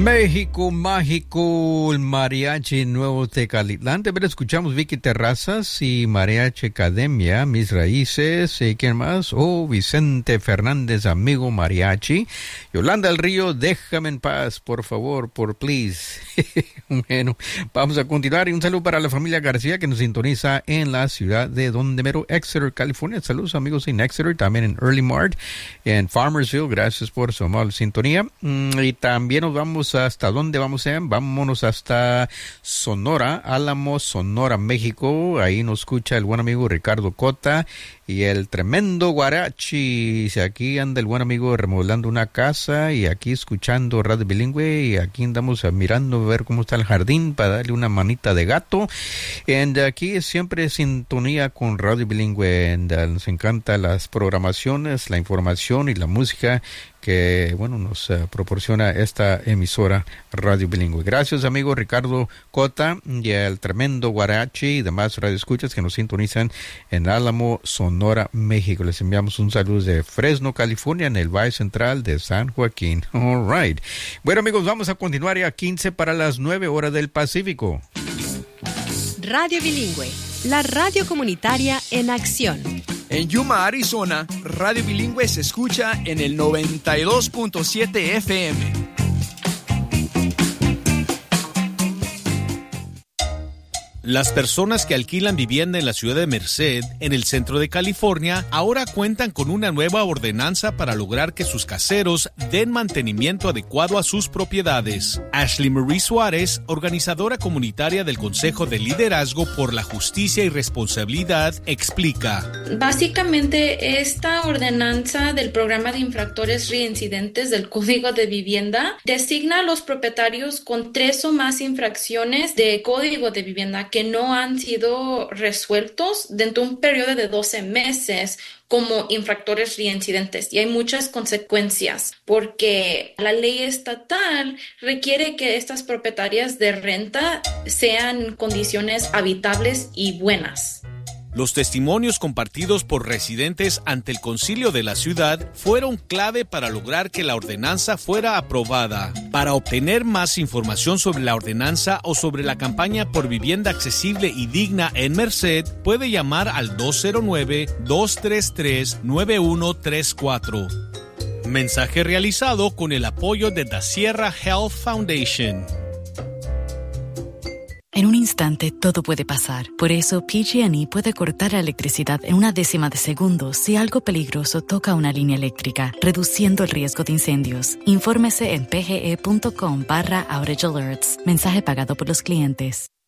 México Mágico, el Mariachi Nuevo Tecalitlán. También escuchamos Vicky Terrazas y Mariachi Academia, Mis Raíces. ¿Y quién más? Vicente Fernández, Amigo Mariachi. Yolanda del Río, Déjame en paz, por favor, por please. Bueno, vamos a continuar. Y un saludo para la familia García que nos sintoniza en la ciudad de Donde Mero, Exeter, California. Saludos amigos en Exeter, también en Early Mart, en Farmersville. Gracias por su amable sintonía. Y también nos vamos hasta dónde vamos a ir. Vámonos hasta Sonora, Álamo, Sonora, México. Ahí nos escucha el buen amigo Ricardo Cota y el tremendo Guarachi. Aquí anda el buen amigo remodelando una casa y aquí escuchando Radio Bilingüe, y aquí andamos mirando a ver cómo está el jardín para darle una manita de gato. Y aquí siempre sintonía con Radio Bilingüe. Nos encanta las programaciones, la información y la música que nos proporciona esta emisora Radio Bilingüe. Gracias amigo Ricardo Cota y el tremendo Guarachi y demás radioescuchas que nos sintonizan en Álamo, Sonora, México. Les enviamos un saludo de Fresno, California, en el Valle Central de San Joaquín. All right. Bueno amigos, vamos a continuar ya 15 para las 9 horas del Pacífico. Radio Bilingüe, la radio comunitaria en acción. En Yuma, Arizona, Radio Bilingüe se escucha en el 92.7 FM. Las personas que alquilan vivienda en la ciudad de Merced, en el centro de California, ahora cuentan con una nueva ordenanza para lograr que sus caseros den mantenimiento adecuado a sus propiedades. Ashley Marie Suárez, organizadora comunitaria del Consejo de Liderazgo por la Justicia y Responsabilidad, explica. Básicamente, esta ordenanza del programa de infractores reincidentes del Código de Vivienda designa a los propietarios con 3 o más infracciones de Código de Vivienda que no han sido resueltos dentro de un periodo de 12 meses como infractores reincidentes. Y hay muchas consecuencias porque la ley estatal requiere que estas propietarias de renta sean condiciones habitables y buenas. Los testimonios compartidos por residentes ante el concilio de la ciudad fueron clave para lograr que la ordenanza fuera aprobada. Para obtener más información sobre la ordenanza o sobre la campaña por vivienda accesible y digna en Merced, puede llamar al 209-233-9134. Mensaje realizado con el apoyo de Da Sierra Health Foundation. En un instante todo puede pasar. Por eso PG&E puede cortar la electricidad en 1/10 de segundo si algo peligroso toca una línea eléctrica, reduciendo el riesgo de incendios. Infórmese en pge.com/outage alerts. Mensaje pagado por los clientes.